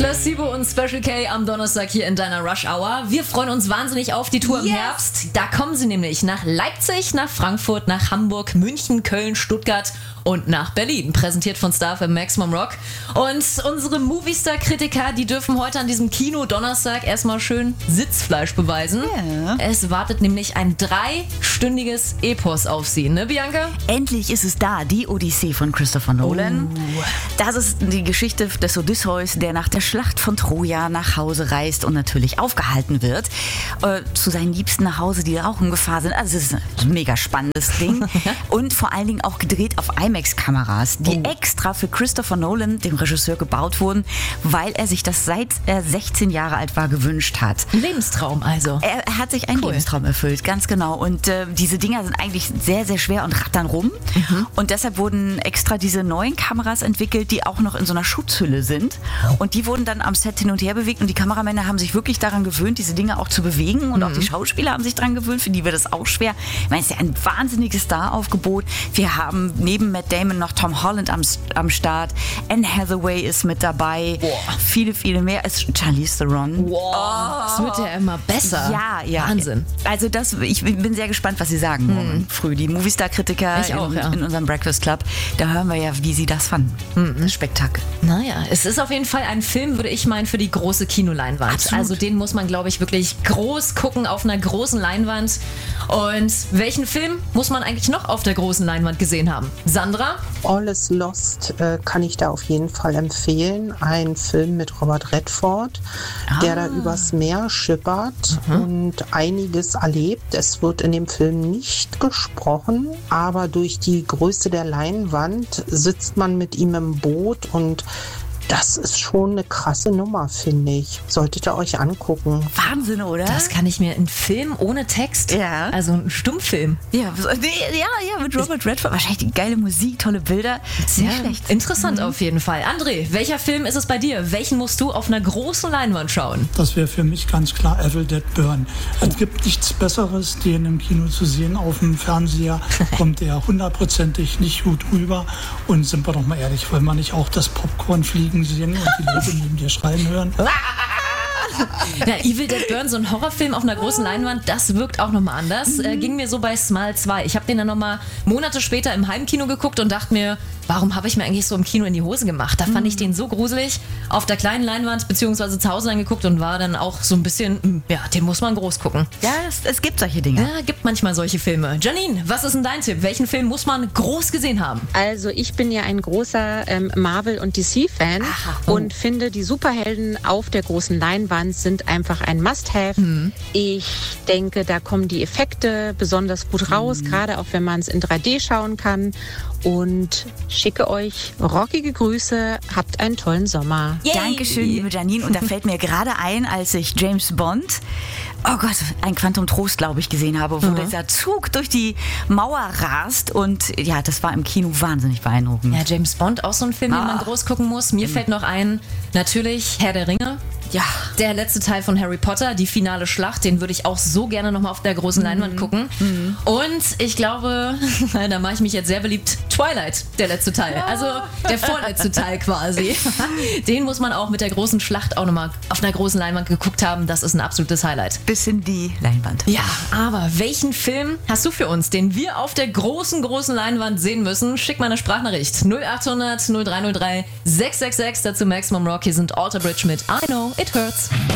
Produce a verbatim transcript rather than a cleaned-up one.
Placebo und Special K am Donnerstag hier in deiner Rush Hour. Wir freuen uns wahnsinnig auf die Tour im Yes. Herbst. Da kommen sie nämlich nach Leipzig, nach Frankfurt, nach Hamburg, München, Köln, Stuttgart und nach Berlin. Präsentiert von Star F M Maximum Rock. Und unsere Movistar-Kritiker, die dürfen heute an diesem Kino-Donnerstag erstmal schön Sitzfleisch beweisen. Ja. Es wartet nämlich ein dreistündiges Epos auf sie, ne Bianca? Endlich ist es da, die Odyssee von Christopher Nolan. Oh. Das ist die Geschichte des Odysseus, der nach der Schlacht von Troja nach Hause reist und natürlich aufgehalten wird. Äh, zu seinen Liebsten nach Hause, die da auch in Gefahr sind. Also es ist ein mega spannendes Ding. Und vor allen Dingen auch gedreht auf IMAX-Kameras, die Oh. extra für Christopher Nolan, dem Regisseur, gebaut wurden, weil er sich das seit er sechzehn Jahre alt war gewünscht hat. Ein Lebenstraum also. Er, er hat sich einen Cool. Lebenstraum erfüllt, ganz genau. Und äh, diese Dinger sind eigentlich sehr, sehr schwer und rattern rum. Mhm. Und deshalb wurden extra diese neuen Kameras entwickelt, die auch noch in so einer Schutzhülle sind. Und die wurden dann am Set hin und her bewegt. Und die Kameramänner haben sich wirklich daran gewöhnt, diese Dinge auch zu bewegen. Und auch die Schauspieler haben sich daran gewöhnt. Für die wird das auch schwer. Ich meine, es ist ja ein wahnsinniges Star-Aufgebot. Wir haben neben Matt Damon noch Tom Holland am, am Start. Anne Hathaway ist mit dabei. Boah. Viele, viele mehr. Es ist Charlize Theron. Wow, es wird ja immer besser. Ja, ja. Wahnsinn. Also das, ich bin sehr gespannt, was Sie sagen morgen früh. Die Movistar-Kritiker Ich auch, in, ja. in unserem Breakfast Club, da hören wir ja, wie Sie das fanden. Spektakel. Naja, es ist auf jeden Fall ein Film, würde ich meinen, für die große Kinoleinwand. Absolut. Also den muss man, glaube ich, wirklich groß gucken auf einer großen Leinwand. Und welchen Film muss man eigentlich noch auf der großen Leinwand gesehen haben? Sandra? All is Lost äh, kann ich da auf jeden Fall empfehlen. Ein Film mit Robert Redford, der da übers Meer schippert und einiges erlebt. Es wird in dem Film nicht gesprochen, aber durch die Größe der Leinwand sitzt man mit ihm im Boot und das ist schon eine krasse Nummer, finde ich. Solltet ihr euch angucken. Wahnsinn, oder? Das kann ich mir, ein Film ohne Text? Ja. Also ein Stummfilm. ja, so- nee, ja, ja, mit Robert Redford. Wahrscheinlich die geile Musik, tolle Bilder. Sehr schlecht. Interessant auf jeden Fall. André, welcher Film ist es bei dir? Welchen musst du auf einer großen Leinwand schauen? Das wäre für mich ganz klar Evil Dead Burn. Es gibt nichts Besseres, den im Kino zu sehen. Auf dem Fernseher kommt er hundertprozentig nicht gut rüber. Und sind wir doch mal ehrlich, wollen wir nicht auch das Popcorn fliegen sehen und die Leute neben dir schreien hören? Ja, Evil Dead Burn, so ein Horrorfilm auf einer großen Leinwand, das wirkt auch nochmal anders. Äh, ging mir so bei Smile zwei. Ich habe den dann nochmal Monate später im Heimkino geguckt und dachte mir, warum habe ich mir eigentlich so im Kino in die Hose gemacht? Da fand ich den so gruselig auf der kleinen Leinwand beziehungsweise zu Hause angeguckt und war dann auch so ein bisschen, mm, ja, den muss man groß gucken. Ja, es, es gibt solche Dinge. Ja, gibt manchmal solche Filme. Janine, was ist denn dein Tipp? Welchen Film muss man groß gesehen haben? Also ich bin ja ein großer ähm, Marvel- und D C-Fan oh. und finde, die Superhelden auf der großen Leinwand sind einfach ein Must-Have. Ich denke, da kommen die Effekte besonders gut raus, gerade auch wenn man es in drei D schauen kann. Und schicke euch rockige Grüße, habt einen tollen Sommer. Dankeschön, liebe Janine. Und da fällt mir gerade ein, als ich James Bond, oh Gott, ein Quantum Trost, glaube ich, gesehen habe, wo dieser Zug durch die Mauer rast. Und ja, das war im Kino wahnsinnig beeindruckend. Ja, James Bond, auch so ein Film, den man Ah. groß gucken muss. Mir fällt noch ein, natürlich Herr der Ringe. Ja. Der letzte Teil von Harry Potter, die finale Schlacht, den würde ich auch so gerne nochmal auf der großen Leinwand gucken. Und ich glaube, da mache ich mich jetzt sehr beliebt, Twilight, der letzte Teil. Also der vorletzte Teil quasi. Den muss man auch mit der großen Schlacht auch nochmal auf einer großen Leinwand geguckt haben. Das ist ein absolutes Highlight. Bis in die Leinwand. Ja, aber welchen Film hast du für uns, den wir auf der großen, großen Leinwand sehen müssen? Schick mal eine Sprachnachricht. null acht hundert null drei null drei sechs sechs sechs, dazu Maximum Rock. Hier sind Alter Bridge mit I Know It Hurts.